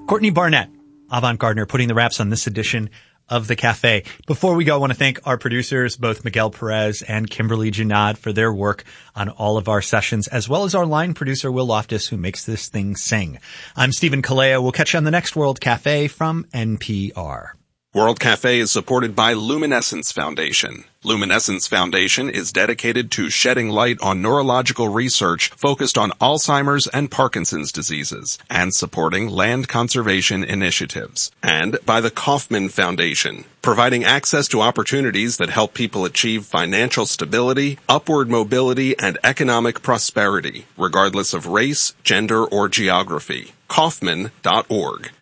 Courtney Barnett, avant-gardener, putting the wraps on this edition of The Cafe. Before we go, I want to thank our producers, both Miguel Perez and Kimberly Junod, for their work on all of our sessions, as well as our line producer, Will Loftus, who makes this thing sing. I'm Stephen Kalea. We'll catch you on the next World Cafe from NPR. World Cafe is supported by Luminescence Foundation. Luminescence Foundation is dedicated to shedding light on neurological research focused on Alzheimer's and Parkinson's diseases and supporting land conservation initiatives. And by the Kauffman Foundation, providing access to opportunities that help people achieve financial stability, upward mobility, and economic prosperity, regardless of race, gender, or geography. Kauffman.org.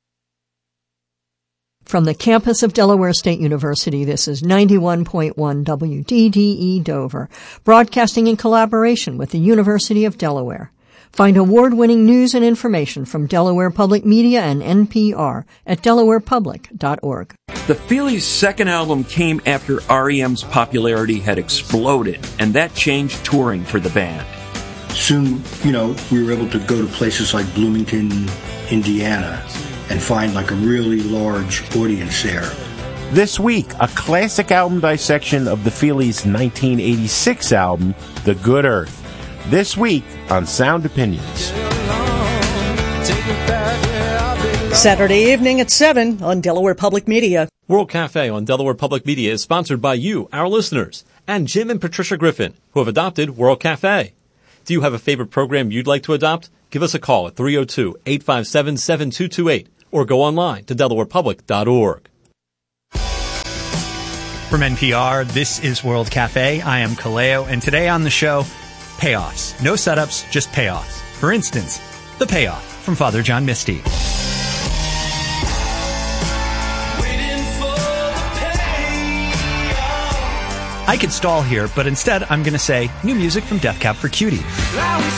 From the campus of Delaware State University, this is 91.1 WDDE Dover, broadcasting in collaboration with the University of Delaware. Find award-winning news and information from Delaware Public Media and NPR at delawarepublic.org. The Feelies' second album came after R.E.M's popularity had exploded, and that changed touring for the band. Soon, we were able to go to places like Bloomington, Indiana, and find like a really large audience there. This week, a classic album dissection of the Feelies' 1986 album, The Good Earth. This week on Sound Opinions. Saturday evening at 7 on Delaware Public Media. World Cafe on Delaware Public Media is sponsored by you, our listeners, and Jim and Patricia Griffin, who have adopted World Cafe. Do you have a favorite program you'd like to adopt? Give us a call at 302-857-7228 or go online to delawarepublic.org. From NPR, this is World Cafe. I am Kaleo, and today on the show, payoffs. No setups, just payoffs. For instance, the payoff from Father John Misty. I could stall here, but instead I'm going to say new music from Death Cab for Cutie.